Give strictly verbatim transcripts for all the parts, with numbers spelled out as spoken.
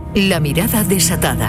La mirada desatada.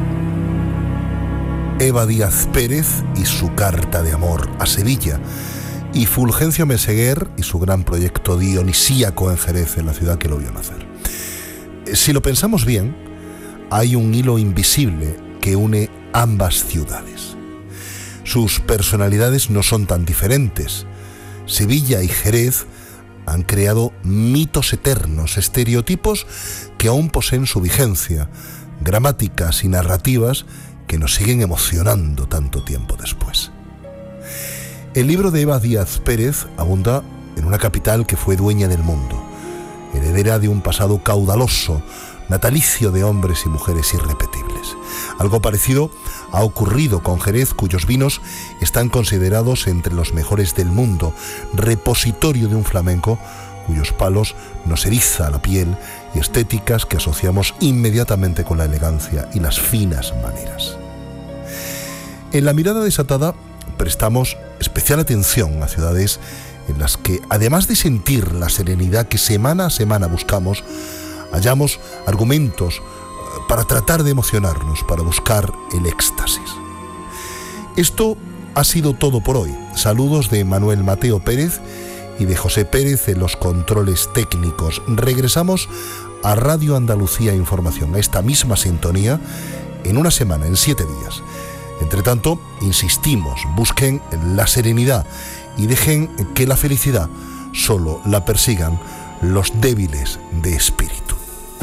Eva Díaz Pérez y su carta de amor a Sevilla, y Fulgencio Meseguer y su gran proyecto dionisíaco en Jerez, en la ciudad que lo vio nacer. Si lo pensamos bien, hay un hilo invisible que une ambas ciudades. Sus personalidades no son tan diferentes. Sevilla y Jerez han creado mitos eternos, estereotipos que aún poseen su vigencia, gramáticas y narrativas que nos siguen emocionando tanto tiempo después. El libro de Eva Díaz Pérez abunda en una capital que fue dueña del mundo, heredera de un pasado caudaloso, natalicio de hombres y mujeres irrepetibles. Algo parecido ha ocurrido con Jerez, cuyos vinos están considerados entre los mejores del mundo, repositorio de un flamenco cuyos palos nos eriza la piel y estéticas que asociamos inmediatamente con la elegancia y las finas maneras. En La mirada desatada prestamos especial atención a ciudades en las que, además de sentir la serenidad que semana a semana buscamos, hallamos argumentos para tratar de emocionarnos, para buscar el éxtasis. Esto ha sido todo por hoy. Saludos de Manuel Mateo Pérez y de José Pérez en los controles técnicos. Regresamos a Radio Andalucía Información, a esta misma sintonía, en una semana, en siete días. Entre tanto, insistimos, busquen la serenidad y dejen que la felicidad solo la persigan los débiles de espíritu.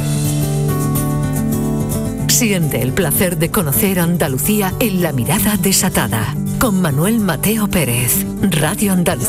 Siente el placer de conocer Andalucía en La mirada desatada, con Manuel Mateo Pérez, Radio Andalucía.